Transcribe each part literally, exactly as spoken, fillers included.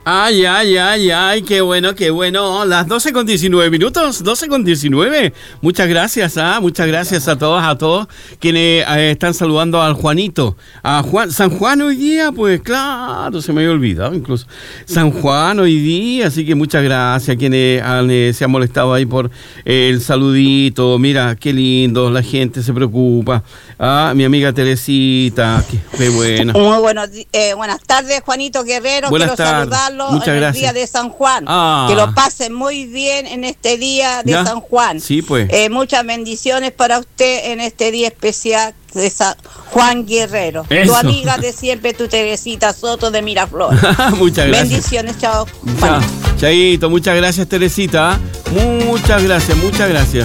Ay, ay, ay, ay, qué bueno, qué bueno. Las doce con diecinueve minutos, doce con diecinueve. Muchas gracias, ¿ah? Muchas gracias a todas, a todos quienes eh, están saludando al Juanito. A Juan, San Juan hoy día, pues claro, se me había olvidado incluso. San Juan hoy día, así que muchas gracias a quienes han, eh, se han molestado ahí por eh, el saludito. Mira, qué lindo, la gente se preocupa. Ah, mi amiga Teresita, qué, qué buena. Muy buenos, eh, buenas tardes, Juanito Guerrero. Buenas Quiero tardes. saludarlo Muchas en gracias. el día de San Juan. Ah. Que lo pasen muy bien en este día de ¿Ya? San Juan. Sí, pues. Eh, muchas bendiciones para usted en este día especial de San Juan Guerrero. Eso. Tu amiga de siempre, tu Teresita Soto de Miraflores. Muchas gracias. Bendiciones, chao. Chao. Juan. Chaito, muchas gracias, Teresita. Muchas gracias, muchas gracias.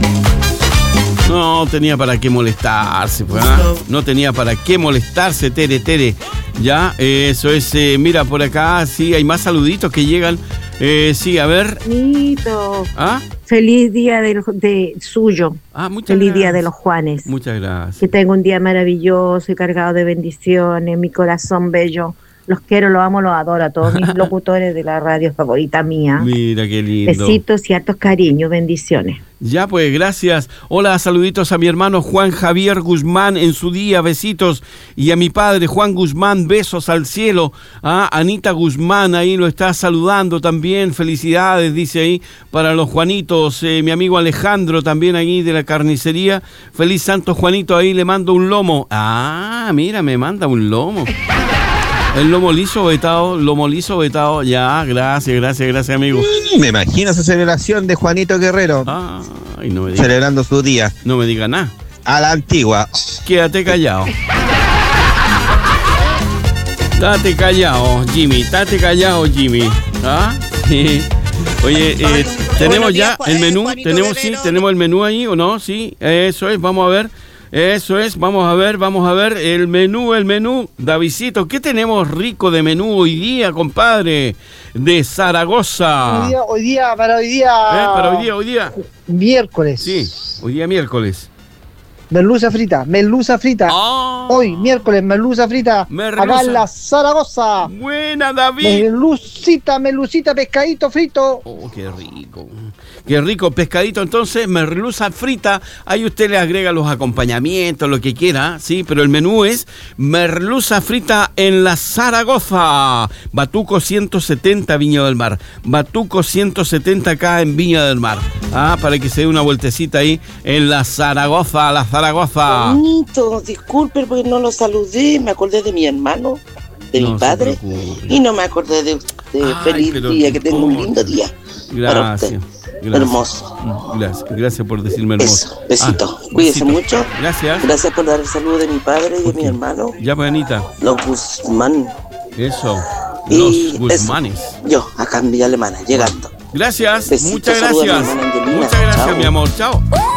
No tenía para qué molestarse, pues, ¿ah? No tenía para qué molestarse, Tere, Tere. Ya, eh, eso es, eh, mira, por acá, sí, hay más saluditos que llegan. Eh, sí, a ver. Bonito. ¿Ah? Feliz día de, de suyo. Ah, muchas Feliz gracias. día de los Juanes. Muchas gracias. Que tenga un día maravilloso y cargado de bendiciones, mi corazón bello. Los quiero, los amo, los adoro a todos mis locutores de la radio favorita mía. Mira qué lindo. Besitos y hartos cariños, bendiciones. Ya pues, gracias. Hola, saluditos a mi hermano Juan Javier Guzmán en su día, besitos. Y a mi padre Juan Guzmán, besos al cielo. Ah, Anita Guzmán ahí lo está saludando también. Felicidades, dice ahí, para los Juanitos. Eh, mi amigo Alejandro también ahí de la carnicería. Feliz Santo Juanito, ahí le mando un lomo. Ah, mira, me manda un lomo. El lomo liso vetado, lomo liso vetado. Ya, gracias, gracias, gracias, amigo. Me imagino esa celebración de Juanito Guerrero. Ay, no me diga. Celebrando su día. No me diga nada. A la antigua. Quédate callado. Date callado, Jimmy. Date callado, Jimmy. ¿Ah? Sí. Oye, eh, tenemos ya el menú. Tenemos, sí, tenemos el menú ahí, ¿o no? Sí, eso es. Vamos a ver. Eso es, vamos a ver, vamos a ver el menú, el menú. Davidcito, ¿qué tenemos rico de menú hoy día, compadre? De Zaragoza. Hoy día, hoy día para hoy día. ¿Eh? Para hoy día, hoy día. Miércoles. Sí, hoy día miércoles. Merluza frita, merluza frita. Oh. Hoy, miércoles, merluza frita. Merluza. Acá en la Zaragoza. Buena, David. Merlucita, merlucita, pescadito frito. Oh, qué rico. Qué rico, pescadito. Entonces, merluza frita. Ahí usted le agrega los acompañamientos, lo que quiera, sí, pero el menú es merluza frita en la Zaragoza. Batuco ciento setenta, Viña del Mar. Batuco ciento setenta acá en Viña del Mar. Ah, para que se dé una vueltecita ahí en la Zaragoza, la Zaragoza. Bonito, disculpe porque no lo saludé, me acordé de mi hermano, de No mi se padre, preocupe. y no me acordé de usted. Ay, Feliz pero día, qué que tenga un importa. lindo día. Para Gracias. usted. Gracias. Hermoso. Gracias, gracias por decirme hermoso. Eso, besito. Ah, Cuídese besito. mucho. Gracias. Gracias por dar el saludo de mi padre y de mi hermano, Ya, pues, Anita. los Guzmán. Eso. Y Los eso. Guzmanes. Yo, acá en Villa Alemana, llegando. Gracias. Besitos, Muchas saludos a mi gracias. hermana Angelina. Muchas gracias, Chao. mi amor. Chao.